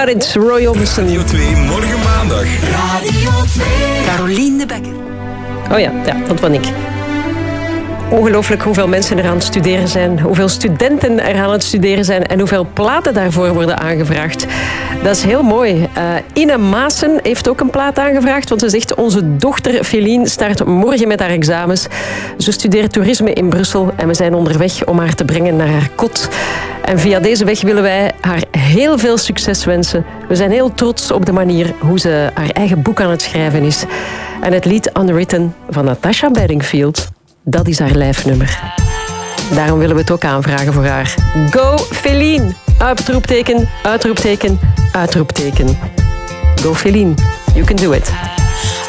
Got It, Roy Orbison. Radio 2, morgen maandag. Radio 2. Carolien de Bekker. Oh ja, dat ben ik. Ongelooflijk hoeveel mensen er aan het studeren zijn, hoeveel studenten er aan het studeren zijn en hoeveel platen daarvoor worden aangevraagd. Dat is heel mooi. Ine Maassen heeft ook een plaat aangevraagd, want ze zegt onze dochter Feline start morgen met haar examens. Ze studeert toerisme in Brussel en we zijn onderweg om haar te brengen naar haar kot. En via deze weg willen wij haar heel veel succes wensen. We zijn heel trots op de manier hoe ze haar eigen boek aan het schrijven is. En het lied Unwritten van Natasha Bedingfield, dat is haar lijfnummer. Daarom willen we het ook aanvragen voor haar. Go Feline! Uitroepteken, uitroepteken, uitroepteken. Go Feline, you can do it.